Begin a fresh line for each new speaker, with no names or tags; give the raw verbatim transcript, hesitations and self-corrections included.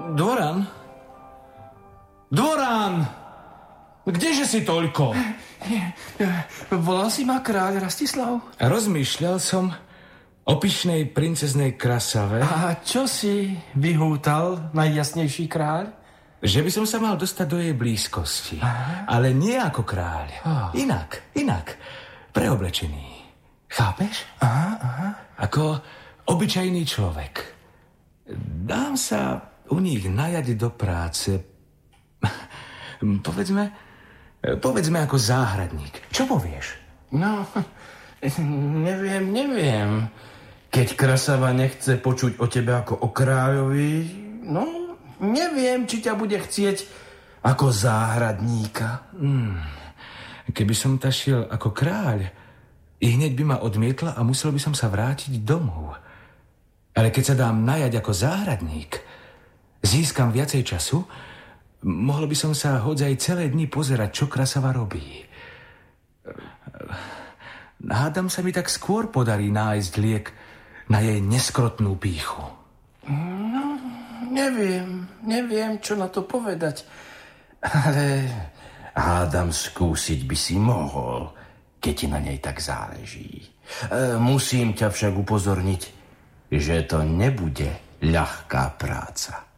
Dvoran? Dvoran! Kdeže si toľko?
Volal si ma kráľ Rastislav?
Rozmýšľal som o pyšnej princeznej krasave.
A čo si vyhútal, najjasnejší kráľ?
Že by som sa mal dostať do jej blízkosti. Aha. Ale nie ako kráľ. Oh. Inak, inak. Preoblečený. Chápeš?
Aha, aha.
Ako obyčajný človek. Dám sa u nich najať do práce. Povedzme, povedzme ako záhradník. Čo povieš?
No, neviem, neviem. Keď krasava nechce počuť o tebe ako o kráľovi, no, neviem, či ťa bude chcieť ako záhradníka.
Hmm. Keby som ta šiel ako kráľ, i hneď by ma odmietla a musel by som sa vrátiť domov. Ale keď sa dám najať ako záhradník, získam viacej času, mohol by som sa hodzaj celé dni pozerať, čo krasava robí. Hádam sa mi tak skôr podarí nájsť liek na jej neskrotnú pýchu.
No, neviem, neviem, čo na to povedať. Ale hádam, skúsiť by si mohol, keď ti na nej tak záleží. E, musím ťa však upozorniť, že to nebude ľahká práca.